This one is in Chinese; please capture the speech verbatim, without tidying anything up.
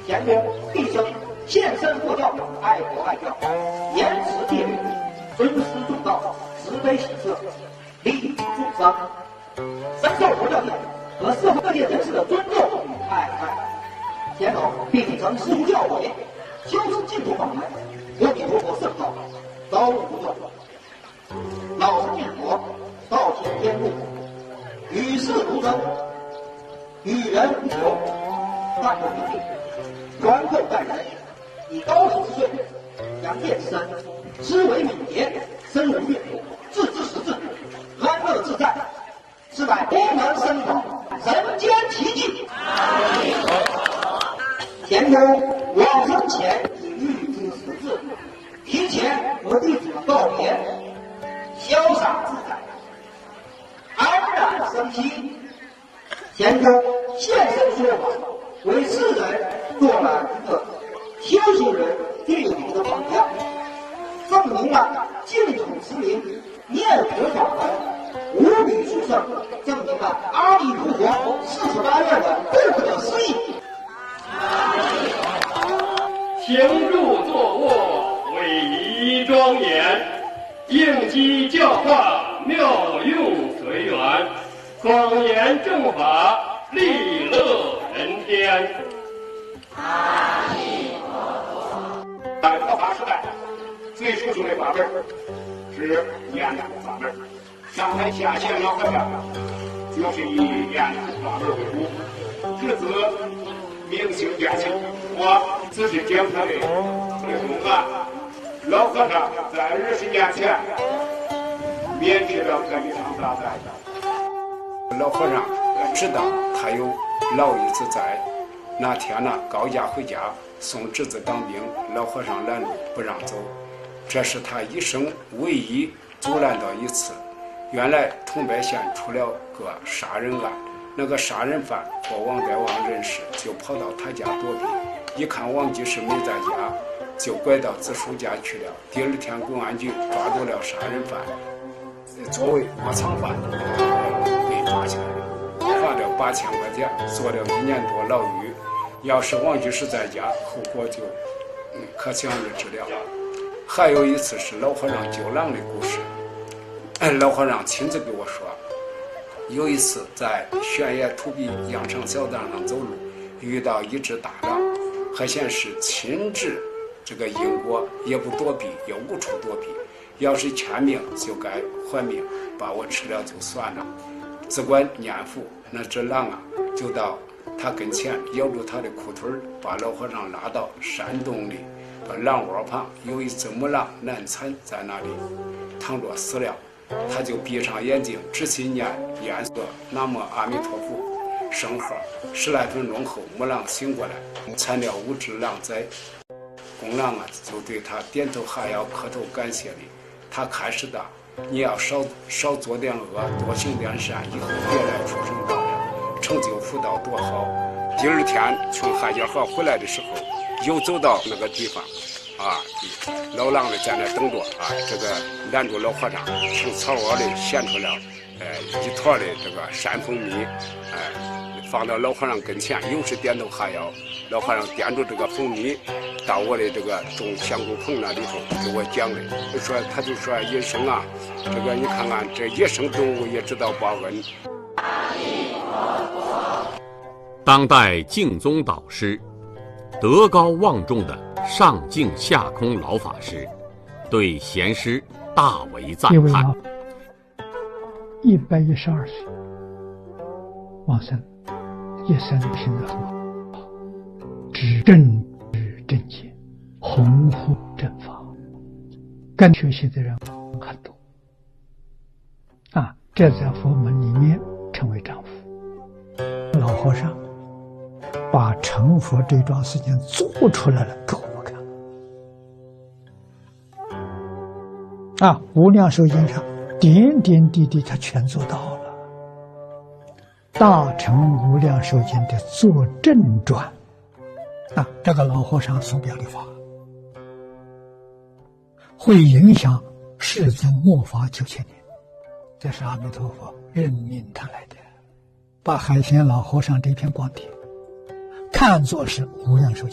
乾隆毕生献身佛教，爱国爱教，严持戒律，尊师重道，慈悲喜舍，利益众生，深受佛教界和社会各界人士的尊重与爱戴。乾隆秉承师徒教诲，修持净土法门，阿弥陀佛圣道，高无不断，老成念佛，道行天路，与世无争，与人无求，淡泊名利，宽厚待人，以高手之岁，扬剑之身，思维敏捷，深入阅读，置之实质，安乐自在，是乃功能深广，人间奇迹。乾隆往生前已预知时至，提前和弟子们告别，潇洒自在，安然生息。乾隆现身说法，为世人做了一个修行人最好的榜样，证明了净土持名、念佛法门无比殊胜，证明了阿弥陀佛四十八愿的不可思议。 行住坐卧，威仪庄严，应机教化，妙用随缘，广言正法，利乐人天。 阿弥陀佛。 在佛法时代，最殊胜的法门是念佛法门。上海下线老和尚就是以念佛法门为主，至此明星变形。我只是讲他的内容啊。老和尚在二十年前免去了这一场大灾。 老和尚知道他有老爷子在，那天呢高家回家送侄子当兵，老和尚拦路不让走，这是他一生唯一阻拦到一次。原来桐柏县出了个杀人案，那个杀人犯和王代王认识，就跑到他家躲避，一看王居士没在家，就拐到子叔家去了。第二天公安局抓住了杀人犯，作为窝藏犯被抓起来了，罚了八千块钱，坐了一年多牢狱。要是王居士在家，后果就嗯可想而知了。还有一次是老和尚救狼的故事，老和尚亲自给我说，有一次在悬崖土壁羊肠小道上走路，遇到一只大狼，还显示亲治这个因果，也不躲避，也无处躲避，要是欠命就该还命，把我吃了就算了。只管念佛，那只狼啊就到他跟前，咬住他的裤腿，把老和尚拉到山洞里，把狼窝旁有一只母狼难产在那里躺着死了。他就闭上眼睛，仔细念念诵南无阿弥陀佛圣号，十来分钟后，母狼醒过来，产了五只狼崽。公狼啊就对他点头哈腰，磕头感谢礼。他开始的，你要少少做点恶，多行点善，以后别来出生道了，成就福道多好。第二天从汉家河回来的时候，又走到那个地方啊，老狼呢在那等着啊，这个拦住老和尚，从草窝里衔出了呃一坨的这个山蜂蜜，哎、呃，放到老和尚跟前，又是点头哈腰。老和尚点住这个蜂蜜，到我的这个种香菇棚那里头给我讲的，就说他就说野生啊，这个你看看这野生动物也知道报恩。 当代净宗导师，德高望重的上净下空老法师，对贤师大为赞叹。 一百一十二岁往生，一生品德很好，知正知正见，弘护正法，跟学习的人很多啊，这在佛门里面称为丈夫。老和尚把成佛这桩事情做出来了给我们看啊，无量寿经上点点滴滴他全做到了。大乘无量寿经的作证传啊，这个老和尚所表的法会影响世尊末法九千年，这是阿弥陀佛任命他来的，把海贤老和尚这篇光碟看作是无量寿经。